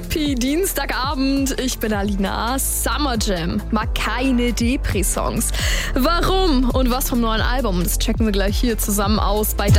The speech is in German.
Happy Dienstagabend, ich bin Alina. Summer Jam mag keine Depri-Songs. Warum und was vom neuen Album, das checken wir gleich hier zusammen aus bei